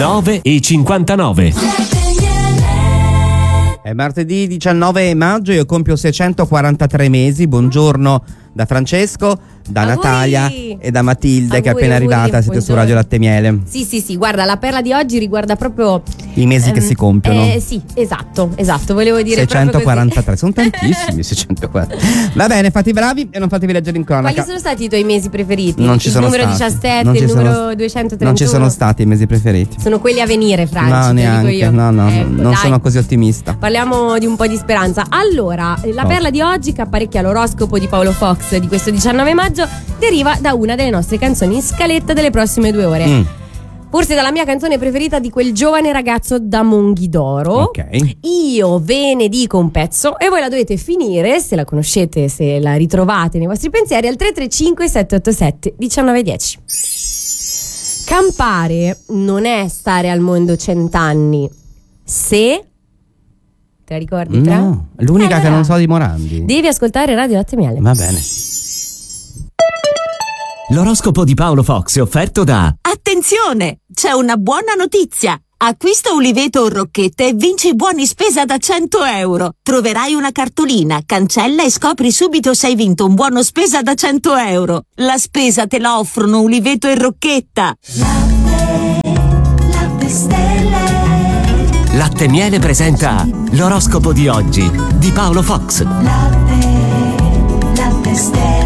9:59. È martedì 19 maggio, io compio 643 mesi. Buongiorno da Francesco, da Natalia e da Matilde, che è appena arrivata. Siete su Radio Latte Miele. Sì, guarda, la perla di oggi riguarda proprio i mesi che si compiono. Sì, esatto, volevo dire 643, sono tantissimi. 640. Va bene, fate bravi e non fatevi leggere in cronaca. Quali sono stati i tuoi mesi preferiti? Non ci sono stati. Il numero 17, il numero 231. Non ci sono stati i mesi preferiti. Sono quelli a venire, Franci. No, neanche. Io. No, non sono così ottimista. Parliamo di un po' di speranza. Allora, la perla di oggi, che apparecchia l'oroscopo di Paolo Fox di questo 19 maggio, deriva da una delle nostre canzoni in scaletta delle prossime 2 ore. Forse dalla mia canzone preferita di quel giovane ragazzo da Monghidoro. Ok. Io ve ne dico un pezzo e voi la dovete finire, se la conoscete, se la ritrovate nei vostri pensieri, al 335 787 1910. Campare non è stare al mondo 100 anni. Se... Te la ricordi? No, l'unica che non so di Morandi. Devi ascoltare Radio Latte Miele. Va bene. L'oroscopo di Paolo Fox è offerto da... Attenzione! C'è una buona notizia! Acquista Uliveto o Rocchette e vinci buoni spesa da 100 euro. Troverai una cartolina, cancella e scopri subito se hai vinto un buono spesa da 100 euro. La spesa te la offrono Uliveto e Rocchetta. Latte Stelle. Latte Miele presenta l'oroscopo di oggi di Paolo Fox. Latte Stelle.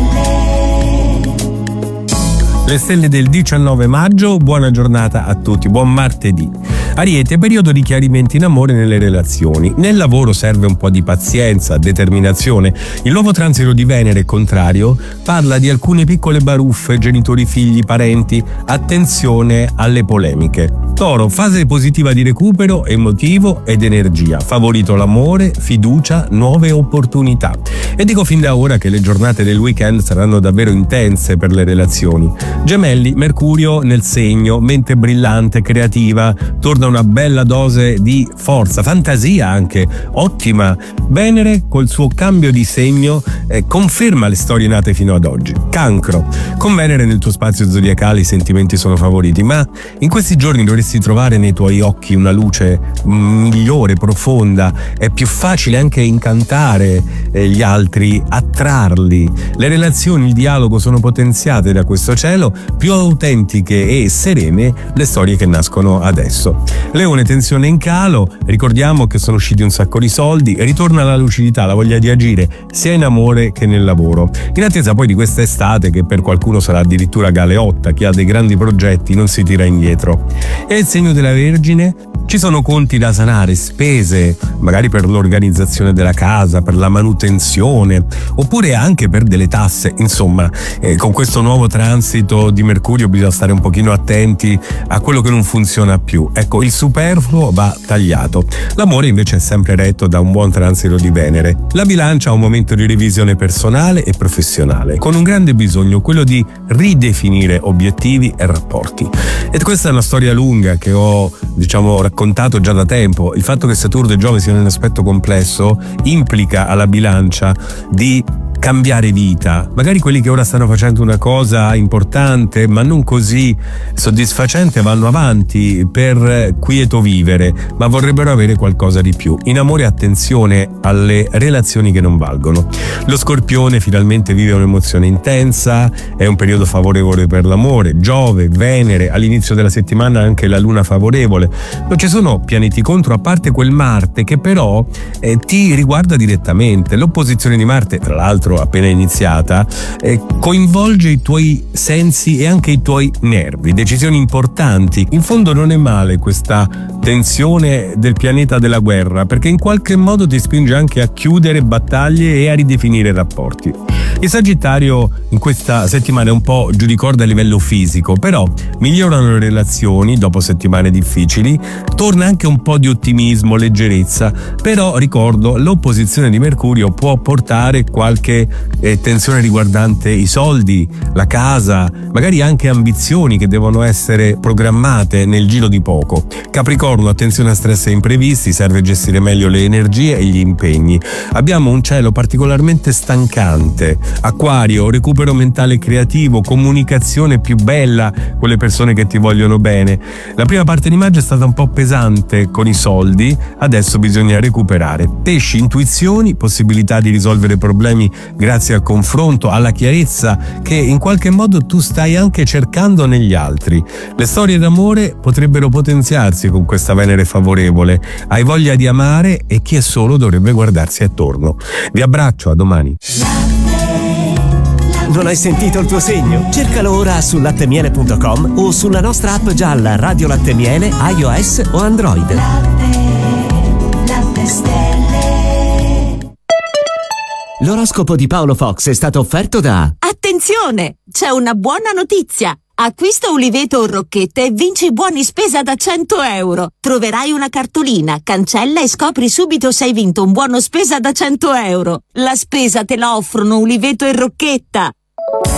Le stelle del 19 maggio, buona giornata a tutti, buon martedì. Ariete, periodo di chiarimenti in amore e nelle relazioni. Nel lavoro serve un po' di pazienza, determinazione. Il nuovo transito di Venere, contrario, parla di alcune piccole baruffe, genitori, figli, parenti. Attenzione alle polemiche. Toro, fase positiva di recupero emotivo ed energia. Favorito l'amore, fiducia, nuove opportunità. E dico fin da ora che le giornate del weekend saranno davvero intense per le relazioni. Gemelli, Mercurio nel segno, mente brillante, creativa, torna una bella dose di forza, fantasia anche, ottima. Venere col suo cambio di segno conferma le storie nate fino ad oggi. Cancro, con Venere nel tuo spazio zodiacale i sentimenti sono favoriti, ma in questi giorni dovresti trovare nei tuoi occhi una luce migliore, profonda. È più facile anche incantare gli altri, attrarli. Le relazioni, il dialogo sono potenziate da questo cielo, più autentiche e serene le storie che nascono adesso. Leone, tensione in calo, ricordiamo che sono usciti un sacco di soldi, ritorna la lucidità, la voglia di agire sia in amore che nel lavoro, in attesa poi di quest'estate che per qualcuno sarà addirittura galeotta. Chi ha dei grandi progetti non si tira indietro. E il segno della Vergine, ci sono conti da sanare, spese magari per l'organizzazione della casa, per la manutenzione oppure anche per delle tasse. Insomma, con questo nuovo transito di Mercurio bisogna stare un pochino attenti a quello che non funziona più. Ecco, il superfluo va tagliato. L'amore invece è sempre retto da un buon transito di Venere. La Bilancia ha un momento di revisione personale e professionale, con un grande bisogno, quello di ridefinire obiettivi e rapporti. E questa è una storia lunga che ho, raccontato già da tempo. Il fatto che Saturno e Giove siano in aspetto complesso implica alla Bilancia di cambiare vita. Magari quelli che ora stanno facendo una cosa importante ma non così soddisfacente vanno avanti per quieto vivere, ma vorrebbero avere qualcosa di più. In amore attenzione alle relazioni che non valgono. Lo Scorpione finalmente vive un'emozione intensa, è un periodo favorevole per l'amore. Giove, Venere, all'inizio della settimana anche la Luna favorevole. Non ci sono pianeti contro, a parte quel Marte che però ti riguarda direttamente. L'opposizione di Marte, tra l'altro appena iniziata, coinvolge i tuoi sensi e anche i tuoi nervi, decisioni importanti. In fondo non è male questa tensione del pianeta della guerra, perché in qualche modo ti spinge anche a chiudere battaglie e a ridefinire rapporti. Il Sagittario in questa settimana è un po' giù di corda a livello fisico, però migliorano le relazioni dopo settimane difficili, torna anche un po' di ottimismo, leggerezza, però ricordo l'opposizione di Mercurio può portare qualche tensione riguardante i soldi, la casa, magari anche ambizioni che devono essere programmate nel giro di poco. Capricorno, attenzione a stress e imprevisti, serve gestire meglio le energie e gli impegni. Abbiamo un cielo particolarmente stancante, Acquario, recupero mentale e creativo, comunicazione più bella con le persone che ti vogliono bene. La prima parte di maggio è stata un po' pesante con i soldi, adesso bisogna recuperare. Pesci, intuizioni, possibilità di risolvere problemi grazie al confronto, alla chiarezza che in qualche modo tu stai anche cercando negli altri. Le storie d'amore potrebbero potenziarsi con questa Venere favorevole. Hai voglia di amare e chi è solo dovrebbe guardarsi attorno. Vi abbraccio, a domani. Non hai sentito il tuo segno? Cercalo ora su lattemiele.com o sulla nostra app gialla Radio Latte Miele, iOS o Android. Latte stelle. L'oroscopo di Paolo Fox è stato offerto da... Attenzione! C'è una buona notizia! Acquista uliveto o rocchette e vinci buoni spesa da 100 euro. Troverai una cartolina, cancella e scopri subito se hai vinto un buono spesa da 100 euro. La spesa te la offrono uliveto e rocchetta.